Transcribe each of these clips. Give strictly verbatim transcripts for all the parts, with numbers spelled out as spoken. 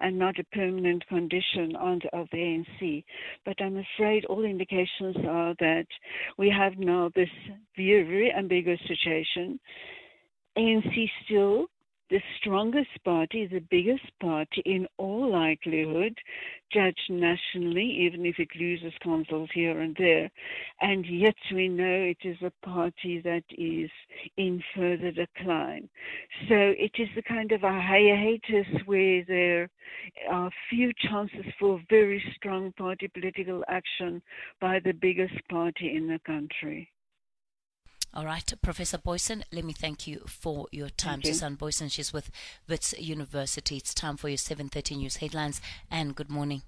and not a permanent condition on the, of the A N C. But I'm afraid all indications are that we have now this very, very ambiguous situation. A N C still the strongest party, the biggest party in all likelihood, judged nationally, even if it loses councils here and there. And yet we know it is a party that is in further decline. So it is the kind of a hiatus where there are few chances for very strong party political action by the biggest party in the country. All right, Professor Booysen, let me thank you for your time. Susan Booysen, she's with Wits University. It's time for your seven thirty News headlines, and good morning.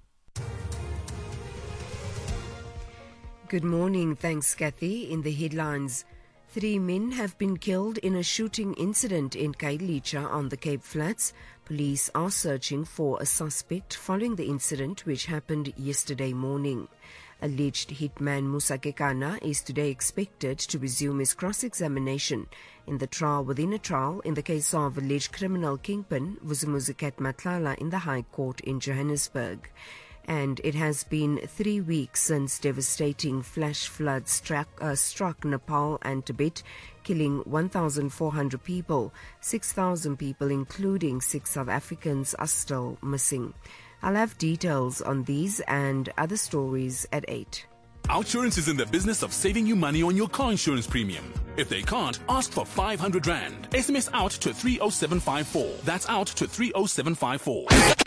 Good morning. Thanks, Kathy. In the headlines, three men have been killed in a shooting incident in Khayelitsha on the Cape Flats. Police are searching for a suspect following the incident, which happened yesterday morning. Alleged hitman Musa Kekana is today expected to resume his cross-examination in the trial within a trial in the case of alleged criminal kingpin Vusumuzi Matlala in the High Court in Johannesburg. And it has been three weeks since devastating flash floods struck, uh, struck Nepal and Tibet, killing one thousand four hundred people. six thousand people, including six South Africans, are still missing. I'll have details on these and other stories at eight. Outsurance is in the business of saving you money on your car insurance premium. If they can't, ask for five hundred rand. S M S out to three oh seven five four. That's out to three oh seven five four.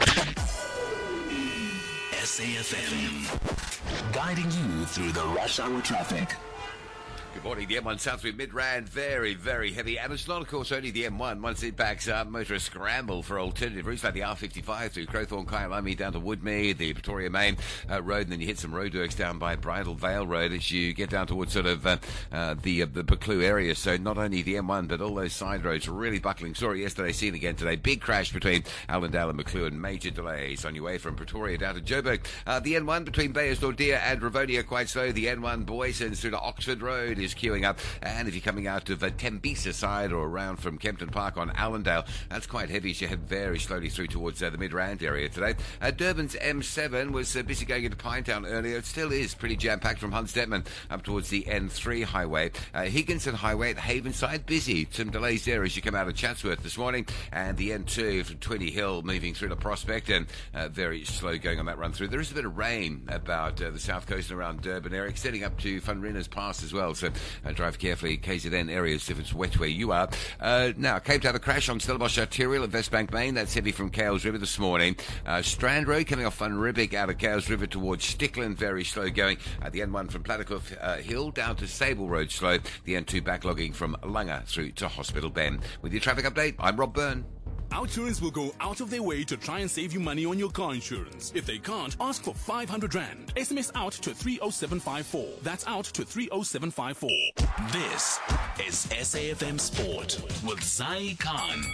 S A F M, guiding you through the rush hour traffic. Good morning. The M one South through Midrand, very, very heavy. And it's not, of course, only the M one. Once it backs up, motorists scramble for alternative routes like the R fifty-five through Crowthorne, Kyalami down to Woodmead, the Pretoria Main uh, Road, and then you hit some roadworks down by Bridal Vale Road as you get down towards sort of uh, uh, the uh, the Buccleuch area. So not only the M one, but all those side roads really buckling. Saw it yesterday, seen again today. Big crash between Allendale and Buccleuch, and major delays on your way from Pretoria down to Joburg. Uh, the N one between Beyers-Naudé and Rivonia quite slow. The N one Booysens through to Oxford Road is queuing up. And if you're coming out of uh, Tembisa side or around from Kempton Park on Allendale, that's quite heavy as you head very slowly through towards uh, the Midrand area today. Uh, Durban's M seven was uh, busy going into Pinetown earlier. It still is pretty jam-packed from Hans Detman up towards the N three highway. Uh, Higginson Highway at Havenside, busy. Some delays there as you come out of Chatsworth this morning. And the N two from Twinney Hill moving through to Prospect, and uh, very slow going on that run through. There is a bit of rain about uh, the south coast and around Durban area, extending up to Van Riener's Pass as well. So uh, drive carefully, K Z N areas if it's wet where you are. Uh, now, Cape Town, a crash on Stellenbosch Arterial at Westbank Main. That's heavy from Cales River this morning. Uh, Strand Road coming off Van Riebeek out of Cales River towards Stickland, very slow going. Uh, the N one from Plattekloof uh, Hill down to Sable Road slow. The N two backlogging from Langa through to Hospital Bend. With your traffic update, I'm Rob Byrne. Outsurance will go out of their way to try and save you money on your car insurance. If they can't, ask for five hundred rand. S M S out to three oh seven five four. That's out to three oh seven five four. This is S A F M Sport with Zai Khan.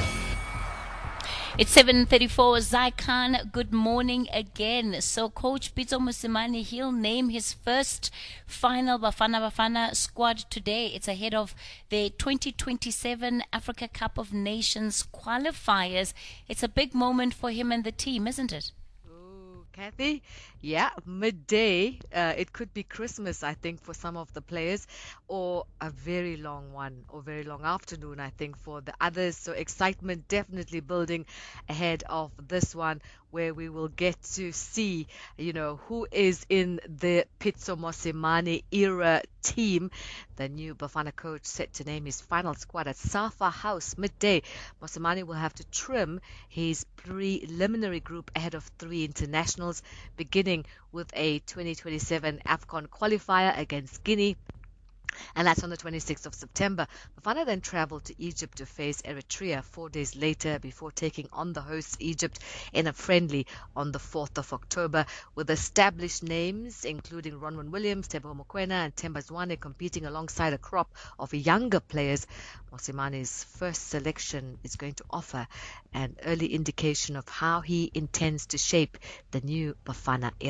It's seven thirty-four. Zai Khan, good morning again. So Coach Pitso Mosimane, he'll name his first final Bafana Bafana squad today. It's ahead of the twenty twenty-seven Africa Cup of Nations qualifiers. It's a big moment for him and the team, isn't it? Kathy, yeah, midday. Uh, it could be Christmas, I think, for some of the players, or a very long one, or very long afternoon, I think, for the others. So excitement definitely building ahead of this one, where we will get to see, you know, who is in the Pitso Mosimane era team. The new Bafana coach set to name his final squad at Safa House midday. Mosimane will have to trim his preliminary group ahead of three internationals, beginning with a twenty twenty-seven AFCON qualifier against Guinea. And that's on the twenty-sixth of September. Bafana then travelled to Egypt to face Eritrea four days later before taking on the hosts Egypt in a friendly on the fourth of October, with established names including Ronwen Williams, Teboho Mokoena and Themba Zwane competing alongside a crop of younger players. Mosimane's first selection is going to offer an early indication of how he intends to shape the new Bafana era.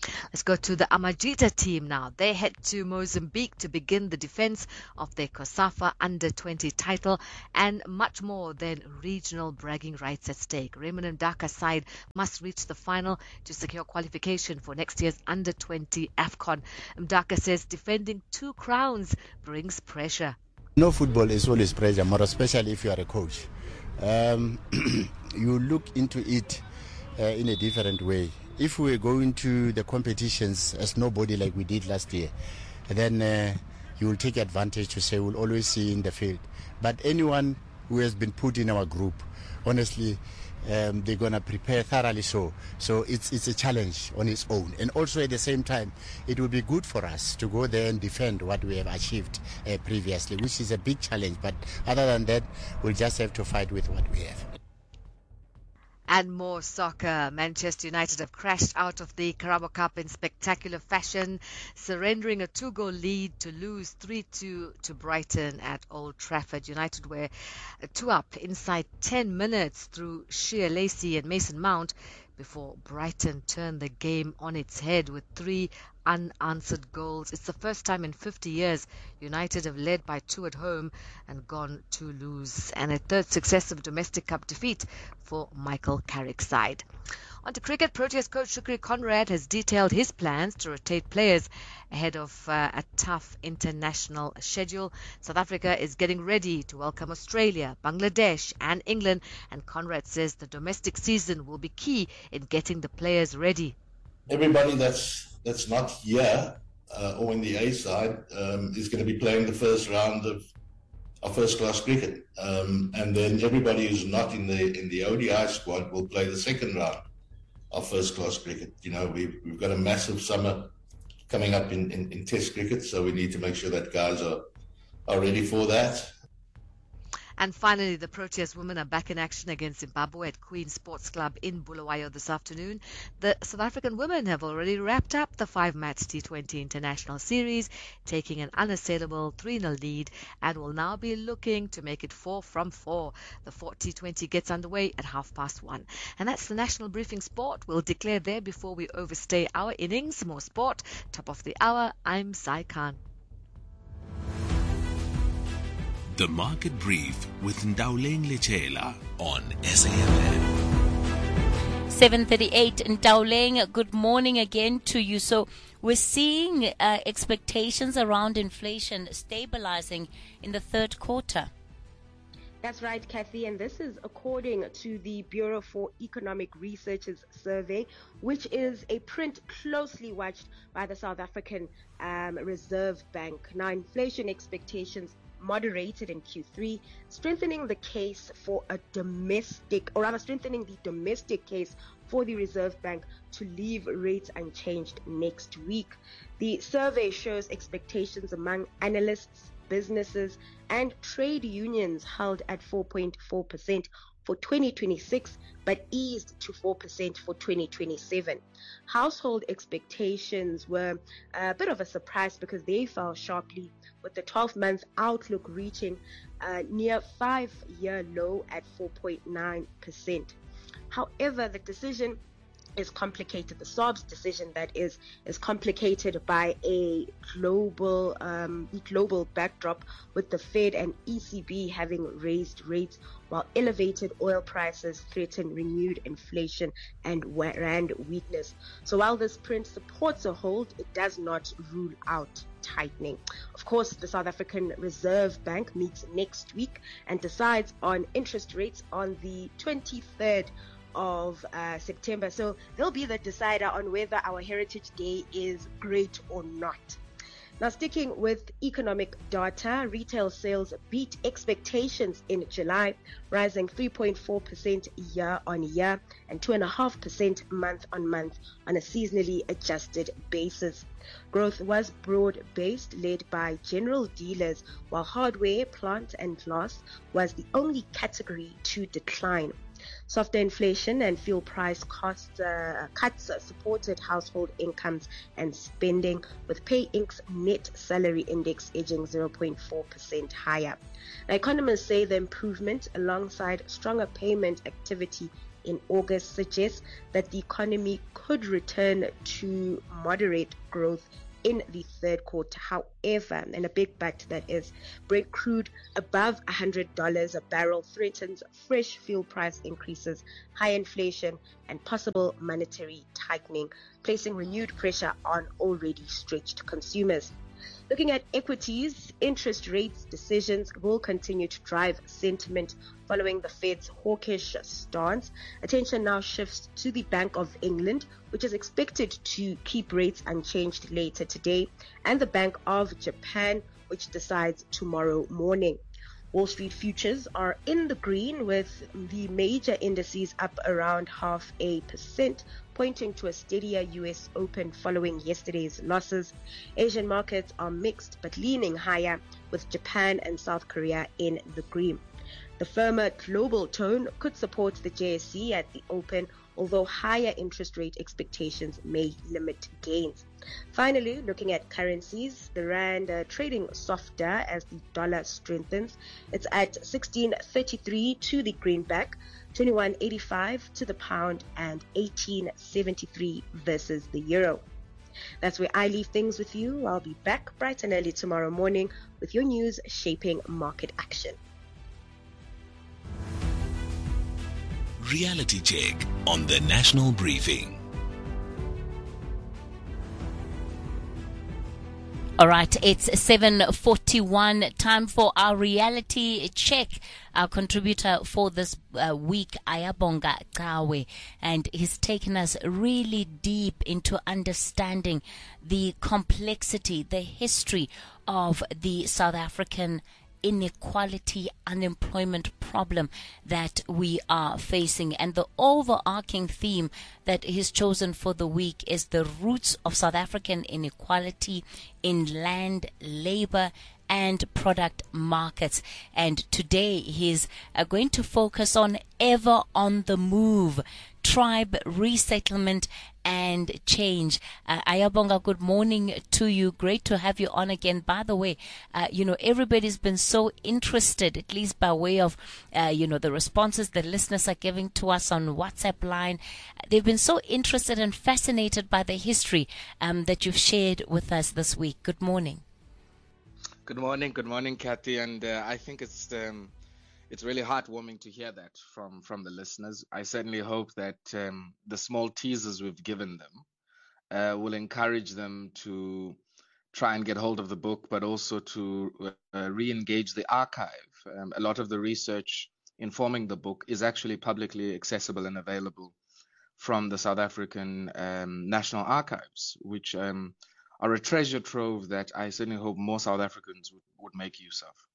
Let's go to the Amajita team now. They head to Mozambique to begin the defense of their COSAFA under twenty title and much more than regional bragging rights at stake. Raymond Mdaka's side must reach the final to secure qualification for next year's under twenty AFCON. Mdaka says defending two crowns brings pressure. No, football is always pressure, more especially if you are a coach. Um, you look into it uh, in a different way. If we go into the competitions as nobody like we did last year, then uh, you will take advantage to say we'll always see in the field. But anyone who has been put in our group, honestly, um, they're going to prepare thoroughly so. So it's it's a challenge on its own. And also at the same time, it will be good for us to go there and defend what we have achieved uh, previously, which is a big challenge. But other than that, we'll just have to fight with what we have. And more soccer. Manchester United have crashed out of the Carabao Cup in spectacular fashion, surrendering a two-goal lead to lose three two to Brighton at Old Trafford. United were two up inside ten minutes through Shea Lacey and Mason Mount before Brighton turned the game on its head with three unanswered goals. It's the first time in fifty years United have led by two at home and gone to lose, and a third successive domestic cup defeat for Michael Carrick's side. On to cricket, Proteas coach Shukri Conrad has detailed his plans to rotate players ahead of uh, a tough international schedule. South Africa is getting ready to welcome Australia, Bangladesh and England, and Conrad says the domestic season will be key in getting the players ready. Everybody that's that's not here uh, or in the A side um, is going to be playing the first round of, of first-class cricket, um, and then everybody who's not in the in the O D I squad will play the second round of first-class cricket. You know, we've we've got a massive summer coming up in, in, in Test cricket, so we need to make sure that guys are are ready for that. And finally, the Proteas women are back in action against Zimbabwe at Queen Sports Club in Bulawayo this afternoon. The South African women have already wrapped up the five-match T twenty International Series, taking an unassailable three nil lead, and will now be looking to make it four from four. The fourth T twenty gets underway at half past one. And that's the National Briefing Sport. We'll declare there before we overstay our innings. More sport. Top of the hour, I'm Sai Khan. The Market Brief with Ndauleng Lechela on S A F M. seven thirty-eight, Ndauleng, good morning again to you. So we're seeing uh, expectations around inflation stabilizing in the third quarter. That's right, Kathy, and this is according to the Bureau for Economic Research's survey, which is a print closely watched by the South African um, Reserve Bank. Now, inflation expectations moderated in Q three, strengthening the case for a domestic, or rather strengthening the domestic case for the Reserve Bank to leave rates unchanged next week. The survey shows expectations among analysts, businesses, and trade unions held at four point four percent for twenty twenty-six, but eased to four percent for twenty twenty-seven. Household expectations were a bit of a surprise because they fell sharply, with the twelve-month outlook reaching a near five-year low at four point nine percent. However, the decision is complicated. The S A R B's decision, that is, is complicated by a global um, global backdrop, with the Fed and E C B having raised rates while elevated oil prices threaten renewed inflation and rand weakness. So while this print supports a hold, it does not rule out tightening. Of course, the South African Reserve Bank meets next week and decides on interest rates on the twenty-third of uh, September. So they'll be the decider on whether our Heritage Day is great or not. Now, sticking with economic data, retail sales beat expectations in July, rising three point four percent year on year and two point five percent month on month on a seasonally adjusted basis. Growth was broad-based, led by general dealers, while hardware, plant and glass was the only category to decline. Softer inflation and fuel price cost uh, cuts supported household incomes and spending, with Pay Incorporated's net salary index edging zero point four percent higher. Now, economists say the improvement, alongside stronger payment activity in August suggests that the economy could return to moderate growth in the third quarter. However, and a big but that is, Brent crude above one hundred dollars a barrel threatens fresh fuel price increases, high inflation, and possible monetary tightening, placing renewed pressure on already stretched consumers. Looking at equities, interest rates decisions will continue to drive sentiment following the Fed's hawkish stance. Attention now shifts to the Bank of England, which is expected to keep rates unchanged later today, and the Bank of Japan, which decides tomorrow morning. Wall Street futures are in the green, with the major indices up around half a percent, pointing to a steadier U S open following yesterday's losses. Asian markets are mixed but leaning higher, with Japan and South Korea in the green. The firmer global tone could support the J S E at the open, although higher interest rate expectations may limit gains. Finally, looking at currencies, the rand uh, trading softer as the dollar strengthens. It's at sixteen thirty-three to the greenback, twenty-one eighty-five to the pound, and eighteen seventy-three versus the euro. That's where I leave things with you. I'll be back bright and early tomorrow morning with your news shaping market action. Reality check on the National Briefing. All right, it's seven forty-one, time for our reality check. Our contributor for this uh, week, Ayabonga Kawe, and he's taken us really deep into understanding the complexity, the history of the South African inequality, unemployment problem that we are facing. And the overarching theme that he's chosen for the week is the roots of South African inequality in land, labor, and product markets. And today he's uh, going to focus on ever on the move, tribe resettlement and change. Uh, Ayabonga, good morning to you. Great to have you on again. By the way, uh, you know, everybody's been so interested, at least by way of, uh, you know, the responses the listeners are giving to us on WhatsApp line. They've been so interested and fascinated by the history um, that you've shared with us this week. Good morning. Good morning. Good morning, Kathy. And uh, I think it's um, it's really heartwarming to hear that from, from the listeners. I certainly hope that um, the small teasers we've given them uh, will encourage them to try and get hold of the book, but also to uh, re-engage the archive. Um, a lot of the research informing the book is actually publicly accessible and available from the South African um, National Archives, which um, are a treasure trove that I certainly hope more South Africans would, would make use of.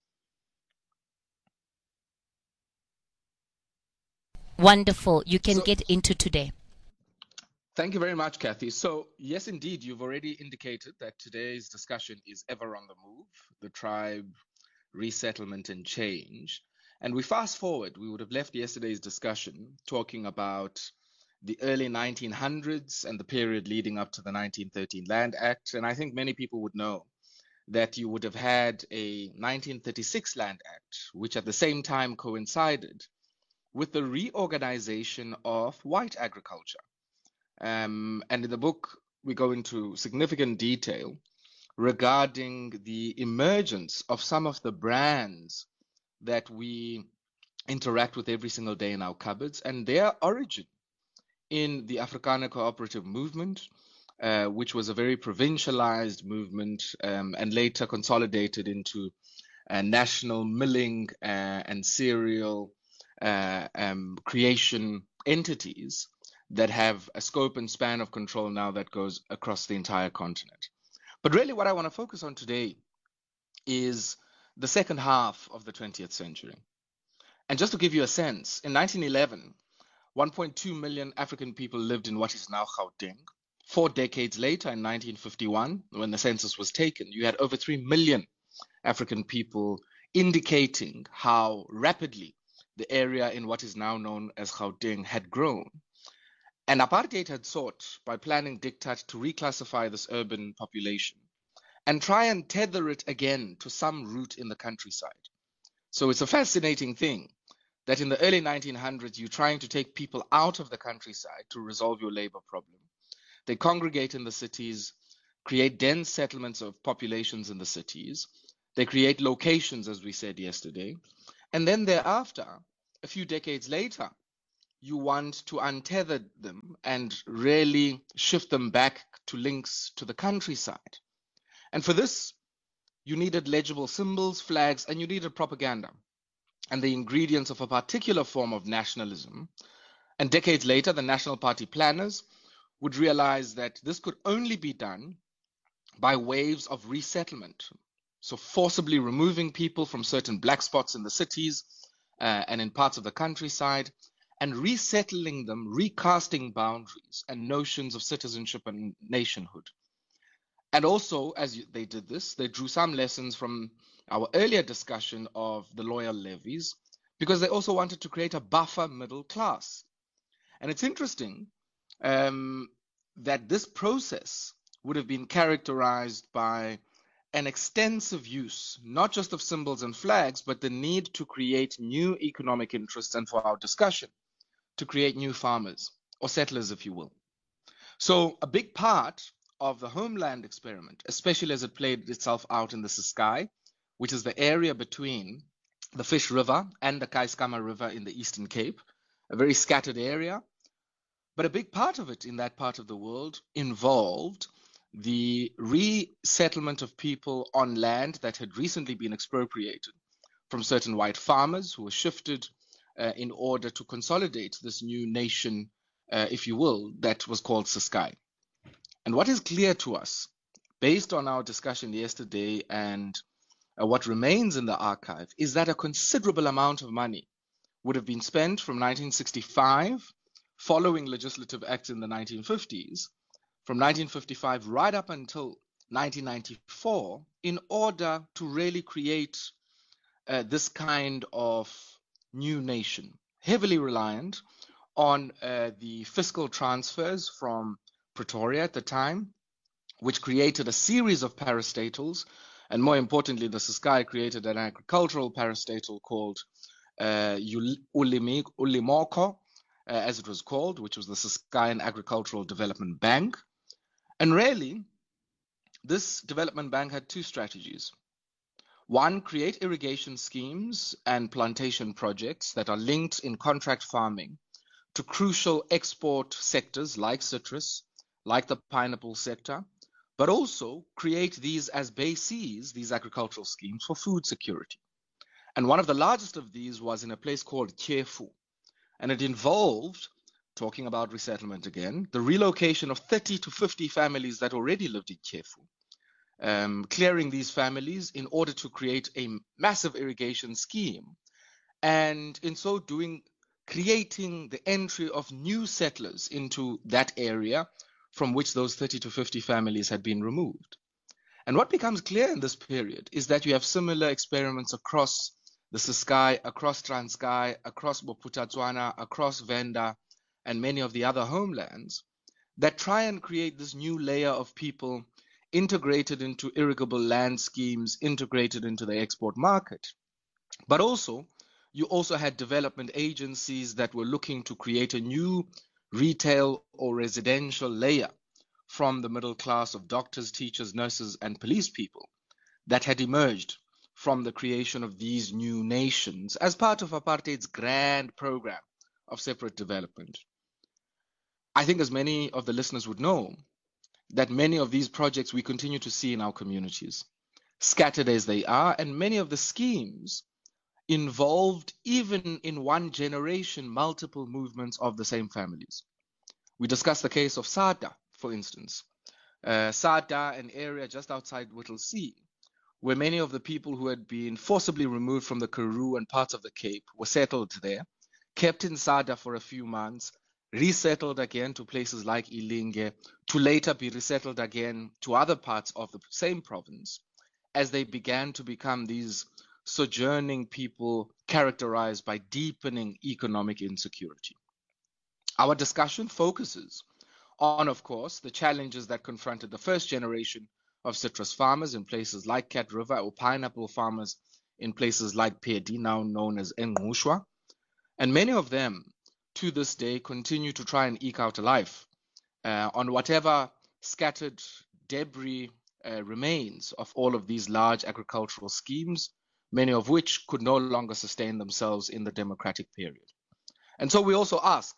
Wonderful. You can So- get into today. Thank you very much, Kathy. So, yes, indeed, you've already indicated that today's discussion is ever on the move, the tribe, resettlement, and change. And we fast forward, we would have left yesterday's discussion talking about the early nineteen hundreds and the period leading up to the nineteen thirteen Land Act. And I think many people would know that you would have had a nineteen thirty-six Land Act, which at the same time coincided with the reorganization of white agriculture. Um, and in the book, we go into significant detail regarding the emergence of some of the brands that we interact with every single day in our cupboards and their origin in the Afrikaner cooperative movement, uh, which was a very provincialized movement um, and later consolidated into uh, national milling uh, and cereal uh, um, creation entities that have a scope and span of control now that goes across the entire continent. But really what I want to focus on today is the second half of the twentieth century. And just to give you a sense, in nineteen eleven, one point two million African people lived in what is now Gauteng. Four decades later, in nineteen fifty-one, when the census was taken, you had over three million African people, indicating how rapidly the area in what is now known as Gauteng had grown. And apartheid had sought, by planning diktat, to reclassify this urban population and try and tether it again to some root in the countryside. So it's a fascinating thing that in the early nineteen hundreds, you're trying to take people out of the countryside to resolve your labor problem. They congregate in the cities, create dense settlements of populations in the cities. They create locations, as we said yesterday. And then thereafter, a few decades later, you want to untether them and really shift them back to links to the countryside. And for this, you needed legible symbols, flags, and you needed propaganda and the ingredients of a particular form of nationalism. And decades later, the National Party planners would realize that this could only be done by waves of resettlement. So forcibly removing people from certain black spots in the cities uh, and in parts of the countryside, and resettling them, recasting boundaries and notions of citizenship and nationhood. And also, as you, they did this, they drew some lessons from our earlier discussion of the loyal levies, because they also wanted to create a buffer middle class. And it's interesting um, that this process would have been characterized by an extensive use, not just of symbols and flags, but the need to create new economic interests, and for our discussion, to create new farmers, or settlers, if you will. So a big part of the homeland experiment, especially as it played itself out in the Ciskei, which is the area between the Fish River and the Keiskamma River in the Eastern Cape, a very scattered area. But a big part of it in that part of the world involved the resettlement of people on land that had recently been expropriated from certain white farmers who were shifted uh, in order to consolidate this new nation, uh, if you will, that was called Ciskei. And what is clear to us, based on our discussion yesterday and uh, what remains in the archive, is that a considerable amount of money would have been spent from nineteen sixty-five, following legislative acts in the nineteen fifties, from nineteen fifty-five right up until nineteen ninety-four, in order to really create uh, this kind of new nation, heavily reliant on uh, the fiscal transfers from Pretoria at the time, which created a series of parastatals, and more importantly, the Ciskei created an agricultural parastatal called uh, Ulimoko, uh, as it was called, which was the Ciskei Agricultural Development Bank. And really, this development bank had two strategies. One, create irrigation schemes and plantation projects that are linked in contract farming to crucial export sectors like citrus, like the pineapple sector, but also create these as bases, these agricultural schemes, for food security. And one of the largest of these was in a place called Kyefu, and it involved, talking about resettlement again, the relocation of thirty to fifty families that already lived in Kyefu, um, clearing these families in order to create a massive irrigation scheme, and in so doing, creating the entry of new settlers into that area from which those thirty to fifty families had been removed. And what becomes clear in this period is that you have similar experiments across the Ciskei, across Transkei, across Bophuthatswana, across Venda, and many of the other homelands that try and create this new layer of people integrated into irrigable land schemes, integrated into the export market. But also, you also had development agencies that were looking to create a new retail or residential layer from the middle class of doctors, teachers, nurses, and police people that had emerged from the creation of these new nations as part of apartheid's grand program of separate development. I think, as many of the listeners would know, that many of these projects we continue to see in our communities, scattered as they are, and many of the schemes involved, even in one generation, multiple movements of the same families. We discussed the case of Sada, for instance. Uh, Sada, an area just outside Whittlesea, where many of the people who had been forcibly removed from the Karoo and parts of the Cape were settled there, kept in Sada for a few months, resettled again to places like Ilinge, to later be resettled again to other parts of the same province, as they began to become these sojourning people characterized by deepening economic insecurity. Our discussion focuses on, of course, the challenges that confronted the first generation of citrus farmers in places like Cat River, or pineapple farmers in places like Pedi, now known as Engqushwa. And many of them, to this day, continue to try and eke out a life uh, on whatever scattered debris uh, remains of all of these large agricultural schemes, many of which could no longer sustain themselves in the democratic period. And so we also ask,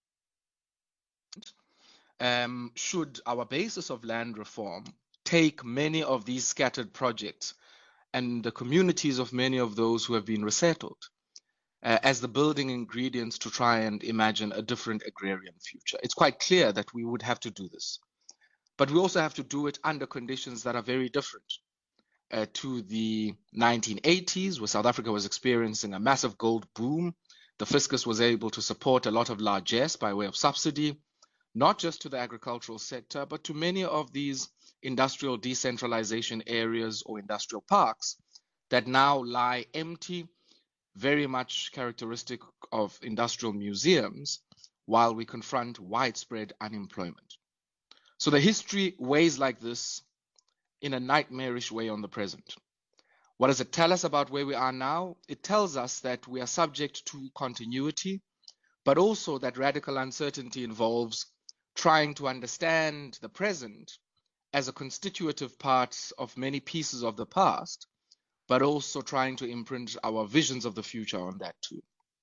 um, should our basis of land reform take many of these scattered projects and the communities of many of those who have been resettled uh, as the building ingredients to try and imagine a different agrarian future? It's quite clear that we would have to do this. But we also have to do it under conditions that are very different uh, to the nineteen eighties, where South Africa was experiencing a massive gold boom. The fiscus was able to support a lot of largesse by way of subsidy, not just to the agricultural sector, but to many of these industrial decentralization areas or industrial parks that now lie empty, very much characteristic of industrial museums, while we confront widespread unemployment. So the history weighs like this in a nightmarish way on the present. What does it tell us about where we are now? It tells us that we are subject to continuity, but also that radical uncertainty involves trying to understand the present as a constitutive part of many pieces of the past, but also trying to imprint our visions of the future on that too.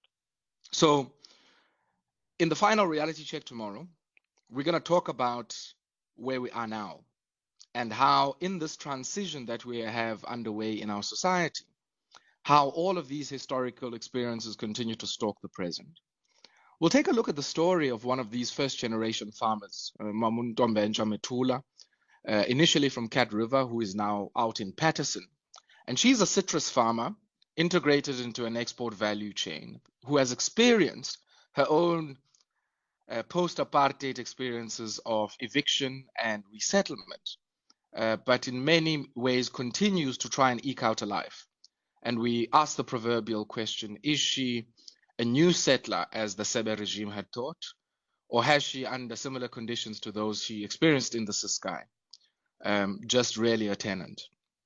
So in the final reality check tomorrow, we're going to talk about where we are now and how in this transition that we have underway in our society, how all of these historical experiences continue to stalk the present. We'll take a look at the story of one of these first generation farmers, uh, Mamuntombenja Metula, uh, initially from Cat River, who is now out in Patterson. And she's a citrus farmer integrated into an export value chain who has experienced her own uh, post-apartheid experiences of eviction and resettlement, uh, but in many ways continues to try and eke out a life. And we ask the proverbial question, is she a new settler as the Sebe regime had taught, or has she, under similar conditions to those she experienced in the Ciskei, um, just really a tenant?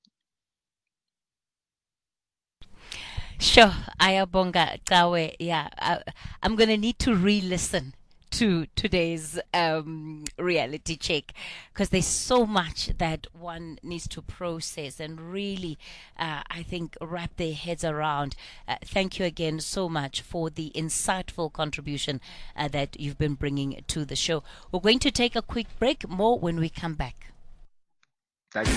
Sure, Ayabonga Tawe. Yeah, I, I'm going to need to re-listen to today's um, reality check because there's so much that one needs to process and really, uh, I think, wrap their heads around. Uh, thank you again so much for the insightful contribution uh, that you've been bringing to the show. We're going to take a quick break. More when we come back. Thank you.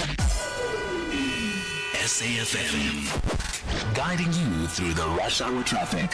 S A F M, guiding you through the rush hour traffic.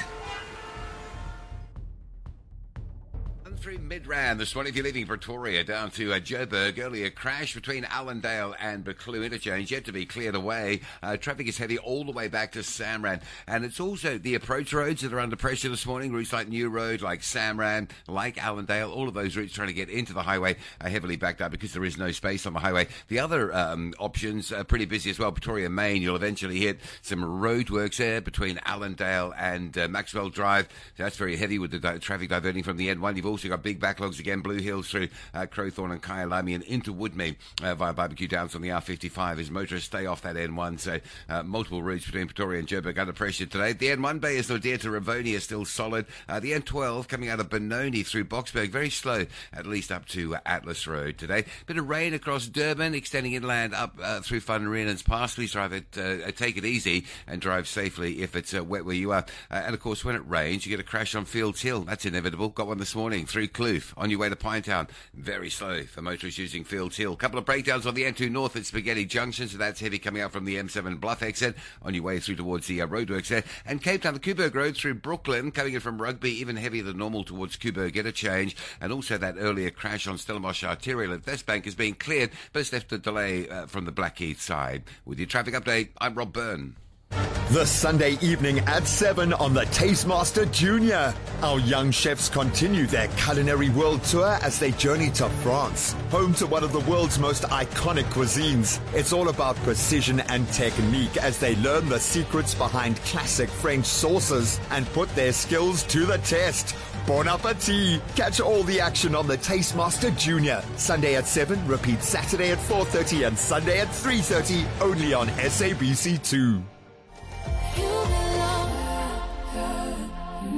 Through Midrand this morning, if you're leaving Pretoria down to uh, Joburg, earlier crash between Allendale and Buccleuch interchange yet to be cleared away. Uh, traffic is heavy all the way back to Samran, and it's also the approach roads that are under pressure this morning. Routes like New Road, like Samran, like Allendale, all of those routes trying to get into the highway are heavily backed up because there is no space on the highway. The other um, options are pretty busy as well. Pretoria Main, you'll eventually hit some road works there between Allendale and uh, Maxwell Drive. So that's very heavy with the di- traffic diverting from the N one. You've also got big backlogs again, Blue Hills through uh, Crowthorne and Kyalami and into Woodmead uh, via Barbecue Downs on the R fifty-five as motorists stay off that N one. So uh, multiple routes between Pretoria and Joburg under pressure today. The N one Bay is Naudé to Rivonia is still solid. Uh, the N twelve coming out of Benoni through Boksburg, very slow, at least up to uh, Atlas Road today. Bit of rain across Durban, extending inland up uh, through Van Riene's Pass. Please drive it, uh, take it easy and drive safely if it's uh, wet where you are. Uh, and of course, when it rains, you get a crash on Fields Hill. That's inevitable. Got one this morning through Kloof on your way to Pinetown. Very slow for motorists using Fields Hill. Couple of breakdowns on the N two North at Spaghetti Junction, so that's heavy coming out from the M seven Bluff exit on your way through towards the uh, roadworks there. And Cape Town, the Kuiberg Road through Brooklyn, coming in from Rugby, even heavier than normal towards Kuiberg. Get a change. And also that earlier crash on Stellenbosch Arterial at Westbank is being cleared, but it's left a delay uh, from the Blackheath side. With your traffic update, I'm Rob Byrne. The Sunday evening at seven on the Tastemaster Junior. Our young chefs continue their culinary world tour as they journey to France, home to one of the world's most iconic cuisines. It's all about precision and technique as they learn the secrets behind classic French sauces and put their skills to the test. Bon appetit! Catch all the action on the Tastemaster Junior. Sunday at seven, repeat Saturday at four thirty and Sunday at three thirty, only on S A B C two.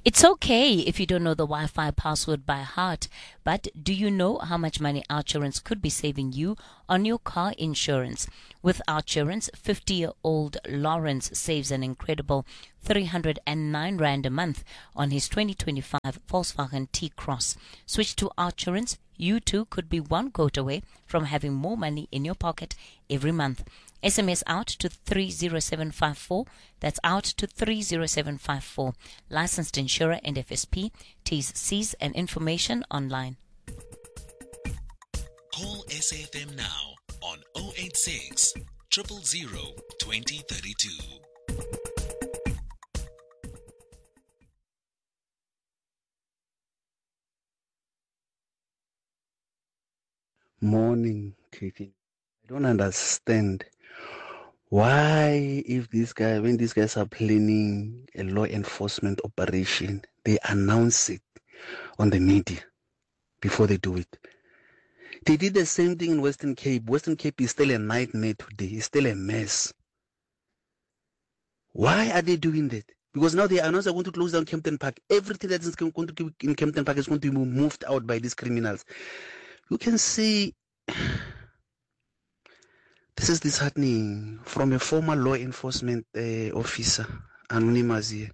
It's okay if you don't know the Wi-Fi password by heart, but do you know how much money Outsurance could be saving you on your car insurance? With Outsurance, fifty-year-old Lawrence saves an incredible three hundred nine rand a month on his twenty twenty-five Volkswagen T-Cross. Switch to Outsurance. You too could be one quote away from having more money in your pocket every month. S M S out to three zero seven five four. That's out to three zero seven five four. Licensed insurer and F S P. T's, C's and information online. Call S A F M now on zero eight six, zero zero zero, two zero three two. Morning, Katie. I don't understand why, if this guy, when these guys are planning a law enforcement operation, they announce it on the media before they do it. They did the same thing in Western Cape. Western Cape is still a nightmare today. It's still a mess. Why are they doing that? Because now they announce they're going to close down Kempton Park. Everything that is going to be in Kempton Park is going to be moved out by these criminals. You can see this is disheartening from a former law enforcement uh, officer, anonymous here.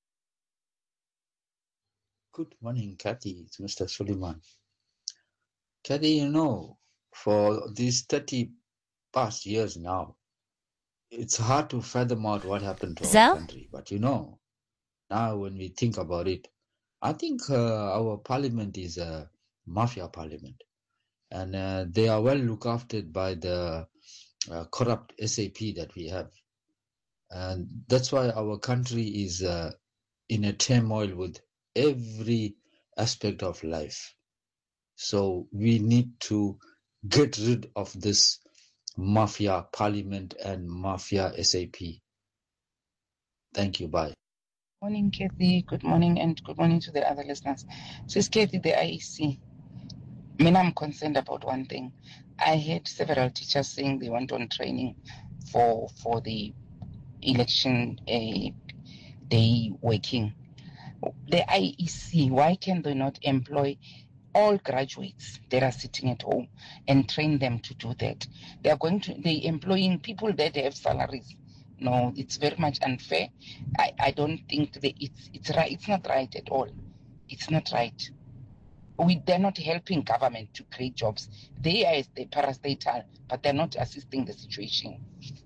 Good morning, Kathy. It's Mister Suleiman. Kathy, you know, for these thirty past years now, it's hard to fathom out what happened to Zal? our country. But you know, now when we think about it, I think uh, our parliament is a mafia parliament. And uh, they are well looked after by the uh, corrupt S A P that we have. And that's why our country is uh, in a turmoil with every aspect of life. So we need to get rid of this mafia parliament and mafia S A P. Thank you. Bye. Morning, Kathy. Good morning, and good morning to the other listeners. So it's Kathy, the I E C. I mean, I'm concerned about one thing. I heard several teachers saying they went on training for for the election uh, day working. The I E C, why can they not employ all graduates that are sitting at home and train them to do that? They are going to, they employing people that have salaries. No, it's very much unfair. I, I don't think that it's it's right. It's not right at all. It's not right. We, they're not helping government to create jobs. They are the parastatal, but they're not assisting the situation.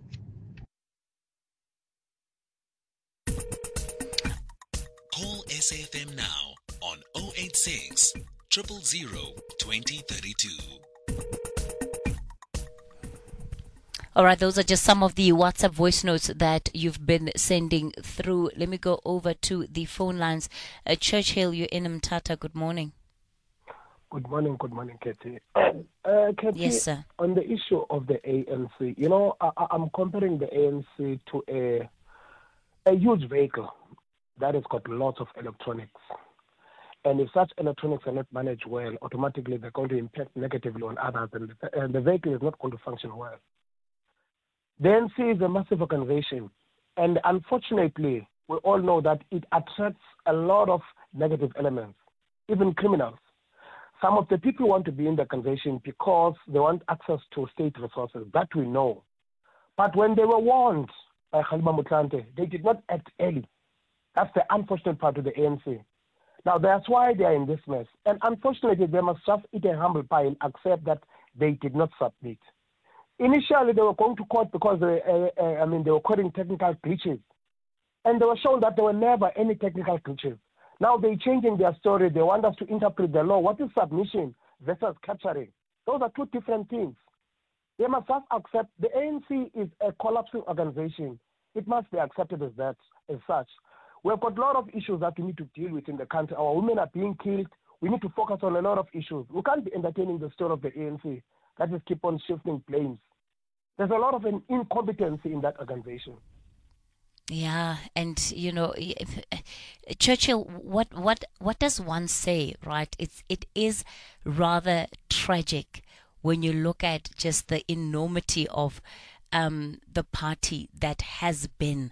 Call S A F M now on zero eight six, zero zero zero, two zero three two. All right, those are just some of the WhatsApp voice notes that you've been sending through. Let me go over to the phone lines. Uh, Churchill, you're in Mtata. Good morning. Good morning, good morning, Katie. Uh, Katie, yes, sir. On the issue of the A N C, you know, I, I'm comparing the A N C to a a huge vehicle that has got lots of electronics. And if such electronics are not managed well, automatically they're going to impact negatively on others, and the, and the vehicle is not going to function well. The A N C is a massive organization, and unfortunately, we all know that it attracts a lot of negative elements, even criminals. Some of the people want to be in the organization because they want access to state resources. That we know. But when they were warned by Kgalema Motlanthe, they did not act early. That's the unfortunate part of the A N C. Now, that's why they are in this mess. And unfortunately, they must just eat a humble pie and accept that they did not submit. Initially, they were going to court because they, uh, uh, I mean, they were quoting technical glitches. And they were shown that there were never any technical glitches. Now they're changing their story. They want us to interpret the law. What is submission versus capturing? Those are two different things. They must first accept the A N C is a collapsing organization. It must be accepted as that, as such. We've got a lot of issues that we need to deal with in the country. Our women are being killed. We need to focus on a lot of issues. We can't be entertaining the story of the A N C. That just keep on shifting blames. There's a lot of an incompetency in that organization. Yeah, and you know, Churchill, what what what does one say, right? It's it is rather tragic when you look at just the enormity of um, the party that has been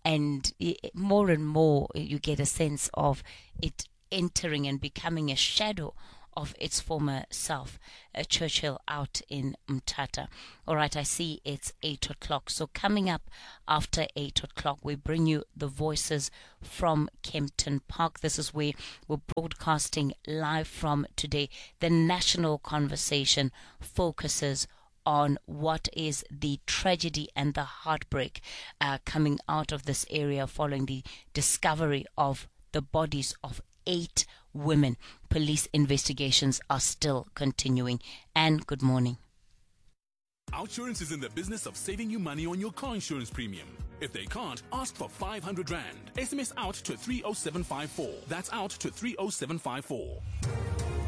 and more and more you get a sense of it entering and becoming a shadow of its former self. uh, Churchill out in Mthatha. All right, I see it's eight o'clock. So coming up after eight o'clock, we bring you the voices from Kempton Park. This is where we're broadcasting live from today. The national conversation focuses on what is the tragedy and the heartbreak uh, coming out of this area following the discovery of the bodies of eight women. Police investigations are still continuing. And good morning. Outsurance is in the business of saving you money on your car insurance premium. If they can't, ask for five hundred rand. S M S out to three oh seven five four. That's out to three oh seven five four.